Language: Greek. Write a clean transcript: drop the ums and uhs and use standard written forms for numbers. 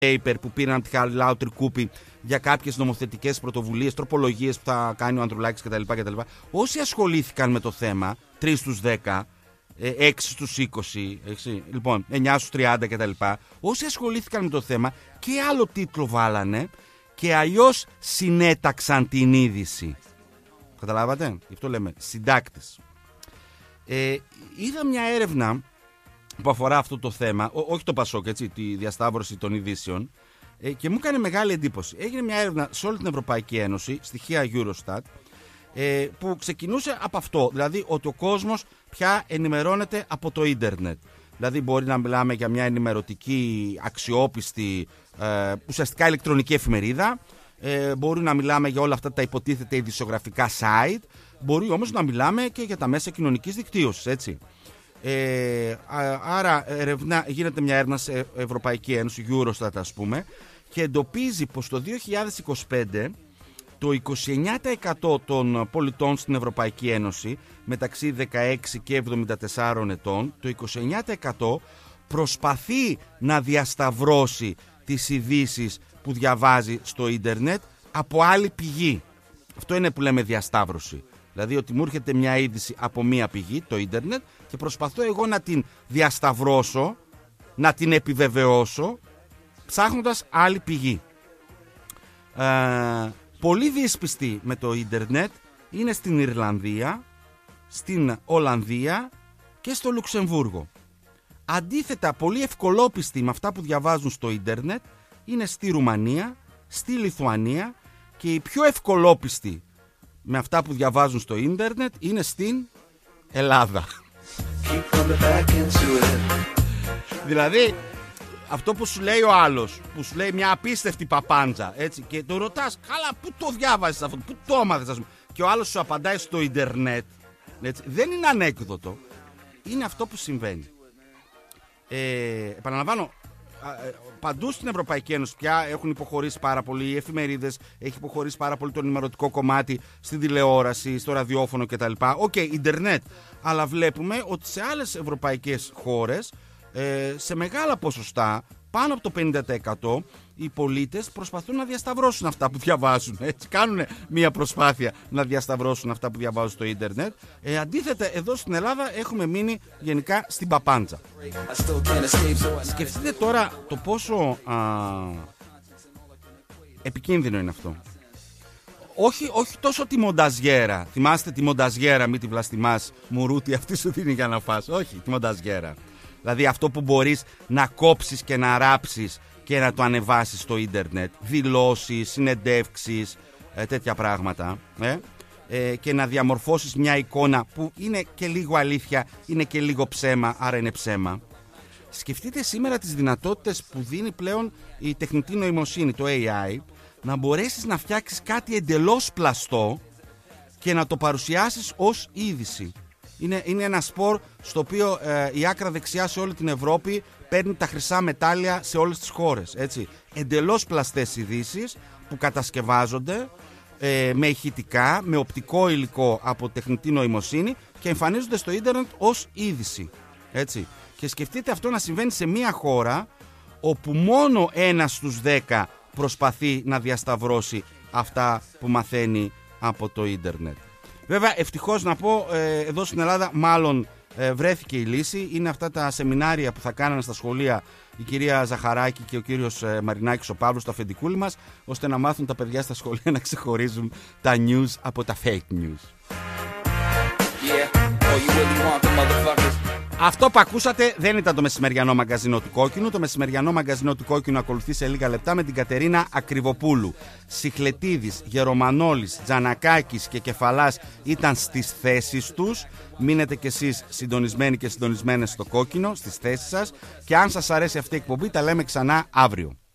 paper που πήραν από τη Χαριλάου Τρικούπη για κάποιες νομοθετικές πρωτοβουλίες, τροπολογίες που θα κάνει ο Ανδρουλάκης κτλ. Όσοι ασχολήθηκαν με το θέμα, 3 στους 10, 6 στους 20, λοιπόν, 9 στους 30 κτλ. Όσοι ασχολήθηκαν με το θέμα και άλλο τίτλο βάλανε και αλλιώς συνέταξαν την είδηση. Καταλάβατε, γι' αυτό λέμε συντάκτης. Είδα μια έρευνα που αφορά αυτό το θέμα, όχι το Πασόκ, έτσι, τη διασταύρωση των ειδήσεων, και μου έκανε μεγάλη εντύπωση. Έγινε μια έρευνα σε όλη την Ευρωπαϊκή Ένωση, στοιχεία Eurostat, που ξεκινούσε από αυτό, δηλαδή ότι ο κόσμος πια ενημερώνεται από το ίντερνετ. Δηλαδή μπορεί να μιλάμε για μια ενημερωτική, αξιόπιστη, ουσιαστικά ηλεκτρονική εφημερίδα, μπορεί να μιλάμε για όλα αυτά τα υποτίθεται ειδησιογραφικά site, μπορεί όμως να μιλάμε και για τα μέσα κοινωνικής δικτύωσης, έτσι. Άρα γίνεται μια έρευνα σε Ευρωπαϊκή Ένωση, Eurostat ας πούμε, και εντοπίζει πως το 2025 το 29% των πολιτών στην Ευρωπαϊκή Ένωση μεταξύ 16 και 74 ετών, το 29% προσπαθεί να διασταυρώσει τις ειδήσεις που διαβάζει στο ίντερνετ από άλλη πηγή. Αυτό είναι που λέμε διασταύρωση. Δηλαδή ότι μου έρχεται μια είδηση από μία πηγή, το ίντερνετ, και προσπαθώ εγώ να την διασταυρώσω, να την επιβεβαιώσω, ψάχνοντας άλλη πηγή. Πολύ δύσπιστοι με το ίντερνετ είναι στην Ιρλανδία, στην Ολλανδία και στο Λουξεμβούργο. Αντίθετα, πολύ ευκολόπιστοι με αυτά που διαβάζουν στο ίντερνετ είναι στη Ρουμανία, στη Λιθουανία, και οι πιο ευκολόπιστοι με αυτά που διαβάζουν στο ίντερνετ είναι στην Ελλάδα. Δηλαδή, αυτό που σου λέει ο άλλος, που σου λέει μια απίστευτη παπάντζα, έτσι, και το ρωτάς, καλά, πού το διάβασες αυτό, πού το έμαθες, ας πούμε, και ο άλλος σου απαντάει στο ίντερνετ, έτσι, δεν είναι ανέκδοτο, είναι αυτό που συμβαίνει. Επαναλαμβάνω, παντού στην Ευρωπαϊκή Ένωση πια έχουν υποχωρήσει πάρα πολύ οι εφημερίδες, έχει υποχωρήσει πάρα πολύ το ενημερωτικό κομμάτι στην τηλεόραση, στο ραδιόφωνο κτλ. Οκ, ίντερνετ. Αλλά βλέπουμε ότι σε άλλες ευρωπαϊκές χώρες, σε μεγάλα ποσοστά, πάνω από το 50%, οι πολίτες προσπαθούν να διασταυρώσουν αυτά που διαβάζουν. Έτσι, κάνουν μια προσπάθεια να διασταυρώσουν αυτά που διαβάζουν στο ίντερνετ. Αντίθετα, εδώ στην Ελλάδα έχουμε μείνει γενικά στην παπάντζα. Σκεφτείτε τώρα το πόσο επικίνδυνο είναι αυτό. Όχι τόσο τη μονταζιέρα. Θυμάστε τη μονταζιέρα, μη τη βλαστημάς, μουρούτη, αυτή σου δίνει για να φας. Όχι, τη μονταζιέρα. Δηλαδή αυτό που μπορείς να κόψεις και να ράψεις και να το ανεβάσεις στο ίντερνετ, δηλώσεις, συνεντεύξεις, τέτοια πράγματα, και να διαμορφώσεις μια εικόνα που είναι και λίγο αλήθεια, είναι και λίγο ψέμα, άρα είναι ψέμα. Σκεφτείτε σήμερα τις δυνατότητες που δίνει πλέον η τεχνητή νοημοσύνη, το AI, να μπορέσεις να φτιάξεις κάτι εντελώς πλαστό και να το παρουσιάσεις ως είδηση. Είναι ένα σπορ στο οποίο η άκρα δεξιά σε όλη την Ευρώπη παίρνει τα χρυσά μετάλλια σε όλες τις χώρες. Έτσι. Εντελώς πλαστές ειδήσεις που κατασκευάζονται με ηχητικά, με οπτικό υλικό από τεχνητή νοημοσύνη και εμφανίζονται στο ίντερνετ ως είδηση. Έτσι. Και σκεφτείτε αυτό να συμβαίνει σε μια χώρα όπου μόνο 1 στους 10 προσπαθεί να διασταυρώσει αυτά που μαθαίνει από το ίντερνετ. Βέβαια, ευτυχώς να πω, εδώ στην Ελλάδα μάλλον βρέθηκε η λύση. Είναι αυτά τα σεμινάρια που θα κάνανε στα σχολεία η κυρία Ζαχαράκη και ο κύριος Μαρινάκης ο Παύλος, το αφεντικούλι μας, ώστε να μάθουν τα παιδιά στα σχολεία να ξεχωρίζουν τα news από τα fake news. Αυτό που ακούσατε δεν ήταν το μεσημεριανό μαγκαζινό του Κόκκινου. Το μεσημεριανό μαγκαζινό του Κόκκινου ακολουθεί σε λίγα λεπτά με την Κατερίνα Ακριβοπούλου. Σιχλετίδης, Γερομανόλης, Τζανακάκης και Κεφαλάς ήταν στις θέσεις τους. Μείνετε κι εσείς συντονισμένοι και συντονισμένες στο Κόκκινο, στις θέσεις σας. Και αν σας αρέσει αυτή η εκπομπή, τα λέμε ξανά αύριο.